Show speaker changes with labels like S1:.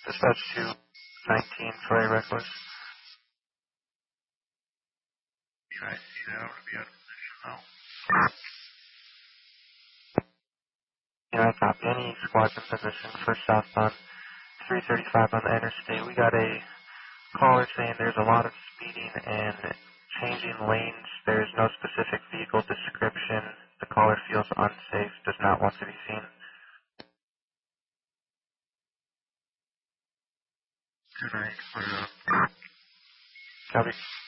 S1: Dispatch 219 for a reckless.
S2: Yeah, I see that. I want to be out of position now.
S1: Yeah, I copy. Any squads in position for southbound 335 on the interstate. We got a caller saying there's a lot of speeding and changing lanes. There's no specific vehicle description. The caller feels unsafe, does not want to be seen.
S2: Good night. Put it up.
S1: Copy.